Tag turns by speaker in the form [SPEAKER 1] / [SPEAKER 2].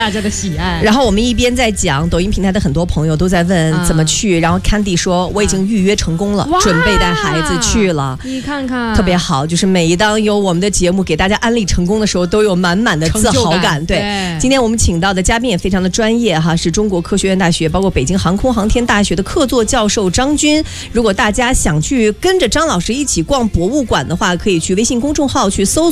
[SPEAKER 1] 大家的喜爱。
[SPEAKER 2] 然后我们一边在讲，抖音平台的很多朋友都在问怎么去，然后 Candy 说我已经预约成功了，准备带孩子去了。
[SPEAKER 1] 你看看，
[SPEAKER 2] 特别好，就是每一当有我们的节目给大家安利成功的时候，都有满满的自豪感。对，今天我们请到的嘉宾也非常的专业哈，是中国科学院大学包括北京航空航天大学的客座教授张军。如果大家想去跟着张老师一起逛博物馆的话，可以去微信公众号去搜